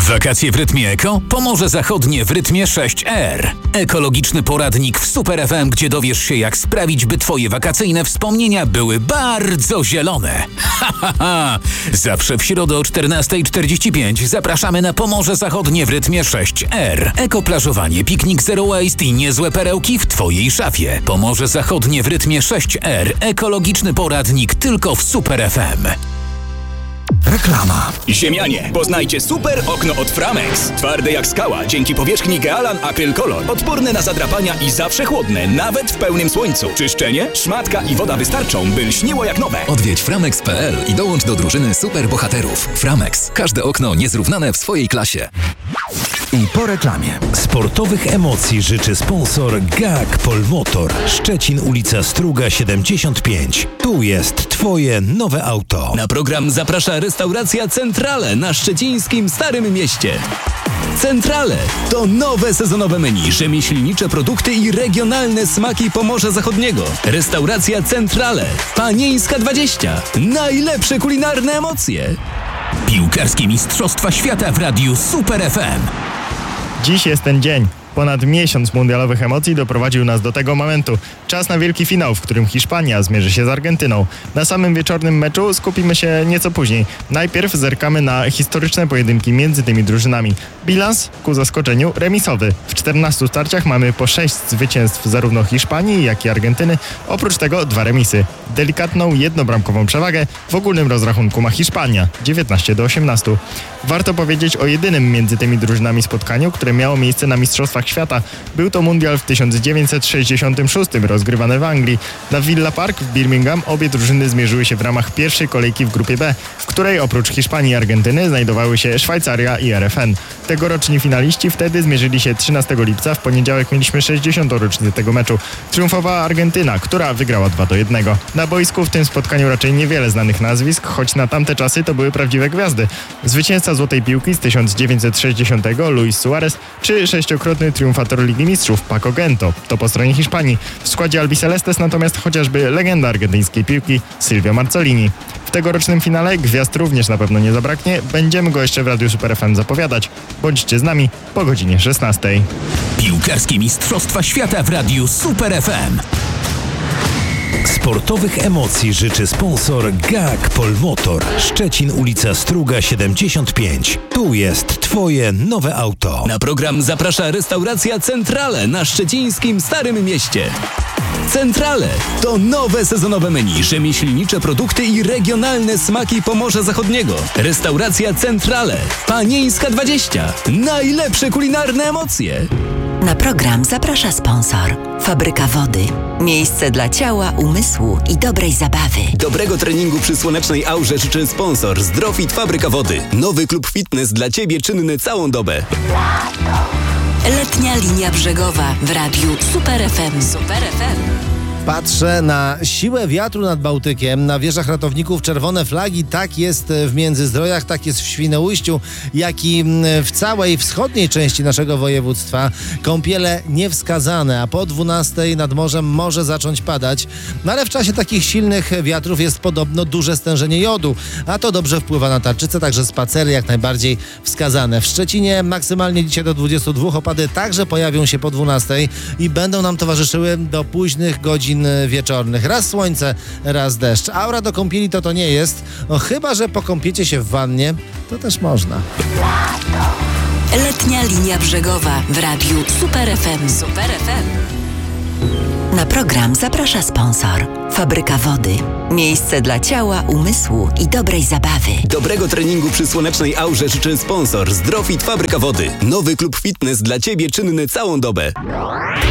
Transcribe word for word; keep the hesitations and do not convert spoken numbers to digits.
Wakacje w rytmie eko? Pomorze Zachodnie w rytmie sześć R. Ekologiczny poradnik w Super F M, gdzie dowiesz się, jak sprawić, by twoje wakacyjne wspomnienia były bardzo zielone. Ha, ha, ha! Zawsze w środę o czternasta czterdzieści pięć zapraszamy na Pomorze Zachodnie w rytmie sześć R. Ekoplażowanie, piknik zero waste i niezłe perełki w twojej szafie. Pomorze Zachodnie w rytmie sześć R. Ekologiczny poradnik tylko w Super F M. Reklama. Ziemianie, poznajcie super okno od Framex. Twarde jak skała, dzięki powierzchni Gealan Acryl Color. Odporne na zadrapania i zawsze chłodne, nawet w pełnym słońcu. Czyszczenie, szmatka i woda wystarczą, by lśniło jak nowe. Odwiedź framex kropka p l i dołącz do drużyny super bohaterów. Framex. Każde okno niezrównane w swojej klasie. I po reklamie. Sportowych emocji życzy sponsor G A K Polmotor. Szczecin, ulica Struga siedemdziesiąt pięć. Tu jest twoje nowe auto. Na program zaprasza restauracja Centrale na szczecińskim Starym Mieście. Centrale to nowe sezonowe menu, rzemieślnicze produkty i regionalne smaki Pomorza Zachodniego. Restauracja Centrale. Panieńska dwadzieścia. Najlepsze kulinarne emocje. Piłkarskie Mistrzostwa Świata w Radiu Super F M. Dziś jest ten dzień. Ponad miesiąc mundialowych emocji doprowadził nas do tego momentu. Czas na wielki finał, w którym Hiszpania zmierzy się z Argentyną. Na samym wieczornym meczu skupimy się nieco później. Najpierw zerkamy na historyczne pojedynki między tymi drużynami. Bilans, ku zaskoczeniu, remisowy. W czternastu starciach mamy po sześć zwycięstw zarówno Hiszpanii, jak i Argentyny. Oprócz tego dwa remisy. Delikatną, jednobramkową przewagę w ogólnym rozrachunku ma Hiszpania, dziewiętnaście do osiemnastu. Warto powiedzieć o jedynym między tymi drużynami spotkaniu, które miało miejsce na Mistrzostwach Świata. Był to mundial w tysiąc dziewięćset sześćdziesiątym szóstym, rozgrywany w Anglii. Na Villa Park w Birmingham obie drużyny zmierzyły się w ramach pierwszej kolejki w grupie B, w której oprócz Hiszpanii i Argentyny znajdowały się Szwajcaria i R F N. Tegoroczni finaliści wtedy zmierzyli się trzynastego lipca. W poniedziałek mieliśmy sześćdziesiątą rocznicę tego meczu. Triumfowała Argentyna, która wygrała dwa do jednego. Na boisku w tym spotkaniu raczej niewiele znanych nazwisk, choć na tamte czasy to były prawdziwe gwiazdy. Zwycięzca Złotej Piłki z tysiąc dziewięćset sześćdziesiątego Luis Suarez czy sześciokrotny triumfator Ligi Mistrzów Paco Gento. To po stronie Hiszpanii. W składzie Albicelestes natomiast chociażby legenda argentyńskiej piłki Silvio Marzolini. W tegorocznym finale gwiazd również na pewno nie zabraknie. Będziemy go jeszcze w Radiu Super F M zapowiadać. Bądźcie z nami po godzinie szesnastej. Piłkarskie Mistrzostwa Świata w Radiu Super F M. Sportowych emocji życzy sponsor G A K Polmotor. Szczecin, ulica Struga siedemdziesiąt pięć. Tu jest twoje nowe auto. Na program zaprasza restauracja Centrale na szczecińskim Starym Mieście. Centrale to nowe sezonowe menu, rzemieślnicze produkty i regionalne smaki Pomorza Zachodniego. Restauracja Centrale. Panieńska dwadzieścia. Najlepsze kulinarne emocje. Na program zaprasza sponsor. Fabryka Wody. Miejsce dla ciała, umysłu i dobrej zabawy. Dobrego treningu przy słonecznej aurze życzy sponsor Zdrofit Fabryka Wody. Nowy klub fitness dla ciebie czynny całą dobę. Letnia linia brzegowa w Radiu Super F M. Super F M. Patrzę na siłę wiatru nad Bałtykiem, na wieżach ratowników czerwone flagi. Tak jest w Międzyzdrojach, tak jest w Świnoujściu, jak i w całej wschodniej części naszego województwa. Kąpiele niewskazane, a po dwunastej nad morzem może zacząć padać. No ale w czasie takich silnych wiatrów jest podobno duże stężenie jodu, a to dobrze wpływa na tarczycę, także spacery jak najbardziej wskazane. W Szczecinie maksymalnie dzisiaj do dwudziestu dwóch, opady także pojawią się po dwunastej i będą nam towarzyszyły do późnych godzin wieczornych. Raz słońce, raz deszcz. Aura do kąpieli to to nie jest. No chyba że pokąpiecie się w wannie, to też można. Letnia linia brzegowa w Radiu Super F M. Super F M. Na program zaprasza sponsor. Fabryka Wody. Miejsce dla ciała, umysłu i dobrej zabawy. Dobrego treningu przy słonecznej aurze życzy sponsor Zdrofit Fabryka Wody. Nowy klub fitness dla ciebie czynny całą dobę.